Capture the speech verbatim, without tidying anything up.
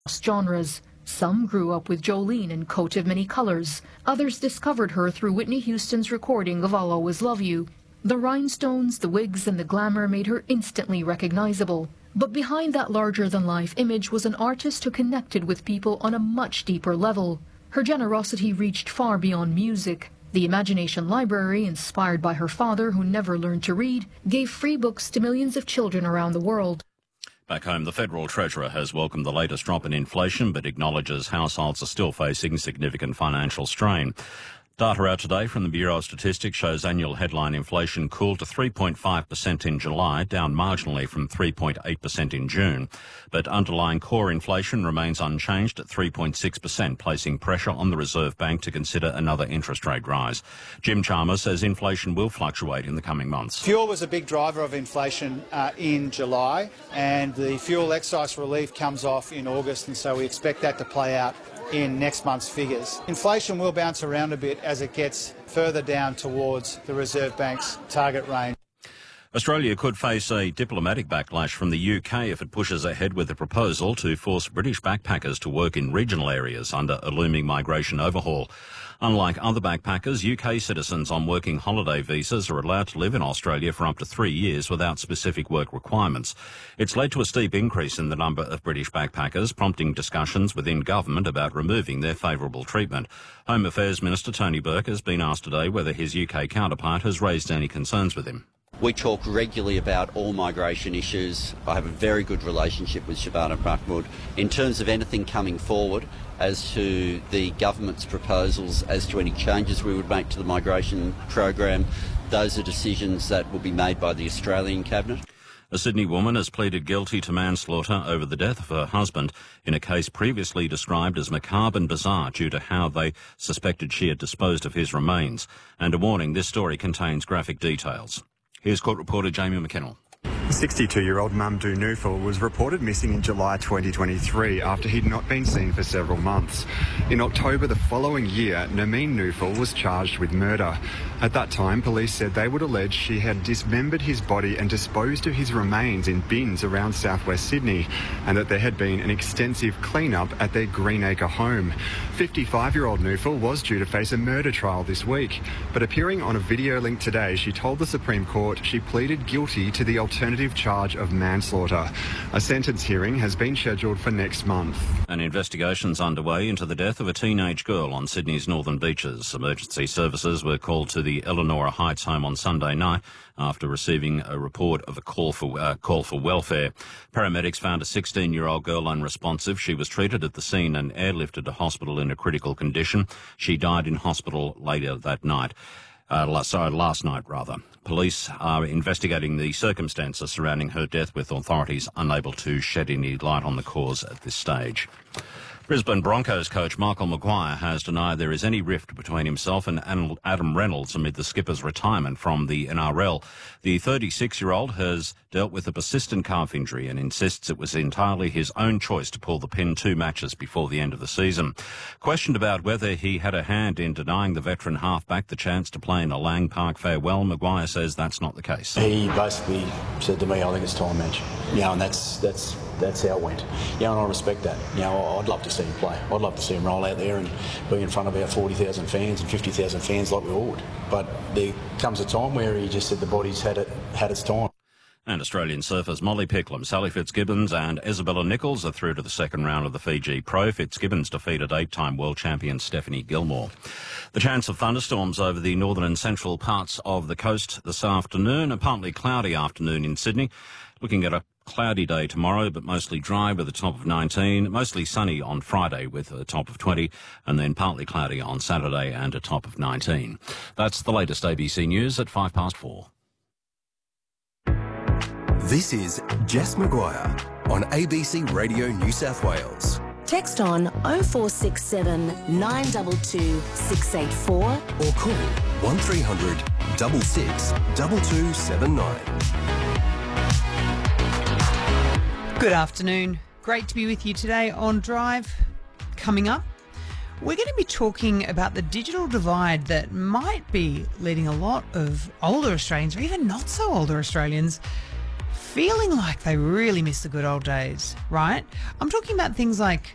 genres. Some grew up with Jolene in Coat of Many Colors. Others discovered her through Whitney Houston's recording of I'll Always Love You. The rhinestones, the wigs, and the glamour made her instantly recognizable. But behind that larger-than-life image was an artist who connected with people on a much deeper level. Her generosity reached far beyond music. The Imagination Library, inspired by her father who never learned to read, gave free books to millions of children around the world. Back home, the Federal Treasurer has welcomed the latest drop in inflation but acknowledges households are still facing significant financial strain. Data out today from the Bureau of Statistics shows annual headline inflation cooled to three point five percent in July, down marginally from three point eight percent in June. But underlying core inflation remains unchanged at three point six percent, placing pressure on the Reserve Bank to consider another interest rate rise. Jim Chalmers says inflation will fluctuate in the coming months. Fuel was a big driver of inflation uh, in July, and the fuel excise relief comes off in August, and so we expect that to play out in next month's figures. Inflation will bounce around a bit as it gets further down towards the Reserve Bank's target range. Australia could face a diplomatic backlash from the U K if it pushes ahead with a proposal to force British backpackers to work in regional areas under a looming migration overhaul. Unlike other backpackers, U K citizens on working holiday visas are allowed to live in Australia for up to three years without specific work requirements. It's led to a steep increase in the number of British backpackers, prompting discussions within government about removing their favourable treatment. Home Affairs Minister Tony Burke has been asked today whether his U K counterpart has raised any concerns with him. We talk regularly about all migration issues. I have a very good relationship with Shabana Mahmood. In terms of anything coming forward as to the government's proposals, as to any changes we would make to the migration program, those are decisions that will be made by the Australian Cabinet. A Sydney woman has pleaded guilty to manslaughter over the death of her husband in a case previously described as macabre and bizarre due to how they suspected she had disposed of his remains. And a warning, this story contains graphic details. Here's court reporter Jamie McKennell. sixty-two-year-old Mamdouh Noufal was reported missing in July twenty twenty-three after he'd not been seen for several months. In October the following year, Nermeen Noufal was charged with murder. At that time, police said they would allege she had dismembered his body and disposed of his remains in bins around southwest Sydney, and that there had been an extensive clean-up at their Greenacre home. fifty-five-year-old Noufal was due to face a murder trial this week, but appearing on a video link today, she told the Supreme Court she pleaded guilty to the alternative charge of manslaughter. A sentence hearing has been scheduled for next month. An investigation's underway into the death of a teenage girl on Sydney's northern beaches. Emergency services were called to the Eleanor Heights home on Sunday night after receiving a report of a call for uh, call for welfare. Paramedics found a sixteen-year-old girl unresponsive. She was treated at the scene and airlifted to hospital in a critical condition. She died in hospital later that night. Uh, last, sorry, last night, rather. Police are investigating the circumstances surrounding her death, with authorities unable to shed any light on the cause at this stage. Brisbane Broncos coach Michael Maguire has denied there is any rift between himself and Adam Reynolds amid the skipper's retirement from the N R L. The thirty-six-year-old has dealt with a persistent calf injury and insists it was entirely his own choice to pull the pin two matches before the end of the season. Questioned about whether he had a hand in denying the veteran halfback the chance to play in a Lang Park farewell, Maguire says that's not the case. He basically said to me, I think it's time, Madge. You know, and that's that's that's how it went. You know, and I respect that. You know, I'd love to see him play. I'd love to see him roll out there and be in front of about forty thousand fans and fifty thousand fans like we all would. But there comes a time where he just said the body's had it had its time. And Australian surfers Molly Picklum, Sally Fitzgibbons and Isabella Nichols are through to the second round of the Fiji Pro. Fitzgibbons defeated eight-time world champion Stephanie Gilmore. The chance of thunderstorms over the northern and central parts of the coast this afternoon. A partly cloudy afternoon in Sydney. Looking at a cloudy day tomorrow, but mostly dry with a top of nineteen. Mostly sunny on Friday with a top of twenty, and then partly cloudy on Saturday and a top of nineteen. That's the latest A B C News at five past four. This is Jess Maguire on A B C Radio New South Wales. Text on oh four six seven, nine two two, six eight four or call one three hundred, six six, two two seven nine. Good afternoon. Great to be with you today on Drive. Coming up, we're going to be talking about the digital divide that might be leading a lot of older Australians, or even not so older Australians, feeling like they really miss the good old days, right? I'm talking about things like